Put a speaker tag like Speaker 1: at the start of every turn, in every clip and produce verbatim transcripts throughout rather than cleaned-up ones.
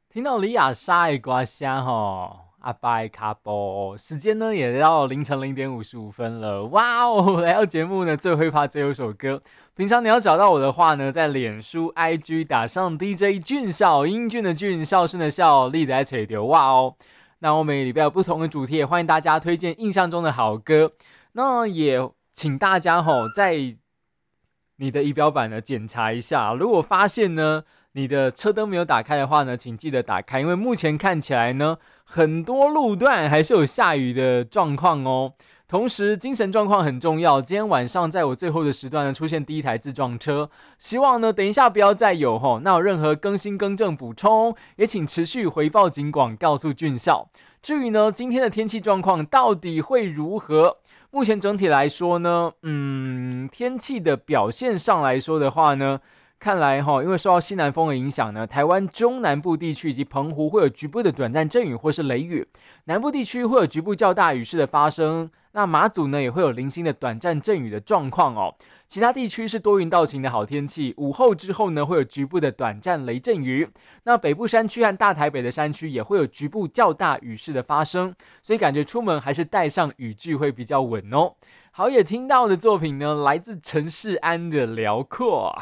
Speaker 1: 听到李雅莎的歌声吼，阿拜卡波，时间呢也到凌晨零点五十五分了，哇哦！来到节目呢最会怕最后一首歌。平常你要找到我的话呢，在脸书、I G 打上 D J 俊孝，英俊的俊，孝顺的孝，立在吹丢哇哦。那我每礼拜有不同的主题，也欢迎大家推荐印象中的好歌。那也请大家吼在你的仪表板呢检查一下，如果发现呢你的车灯没有打开的话呢，请记得打开，因为目前看起来呢，很多路段还是有下雨的状况哦。同时，精神状况很重要。今天晚上在我最后的时段呢，出现第一台自撞车，希望呢等一下不要再有吼。那有任何更新、更正、补充，也请持续回报警广，告诉俊孝。至于呢今天的天气状况到底会如何？目前整体来说呢，嗯，天气的表现上来说的话呢。看来哈，因为受到西南风的影响呢，台湾中南部地区以及澎湖会有局部的短暂阵雨或是雷雨，南部地区会有局部较大雨势的发生。那马祖呢也会有零星的短暂阵雨的状况哦。其他地区是多云到晴的好天气，午后之后呢会有局部的短暂雷阵雨。那北部山区和大台北的山区也会有局部较大雨势的发生，所以感觉出门还是带上雨具会比较稳哦。好，也听到的作品呢来自陈世安的辽阔。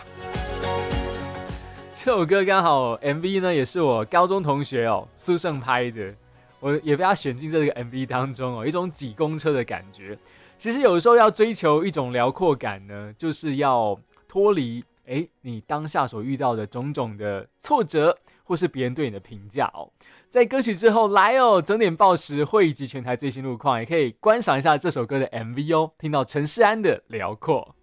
Speaker 1: 这首歌刚好 M V 呢，也是我高中同学哦苏胜拍的，我也被他选进这个 M V 当中哦，一种挤公车的感觉。其实有时候要追求一种辽阔感呢，就是要脱离哎你当下所遇到的种种的挫折，或是别人对你的评价哦。在歌曲之后来哦，整点报时会以及全台最新路况，也可以观赏一下这首歌的 M V 哦。听到陈世安的辽阔。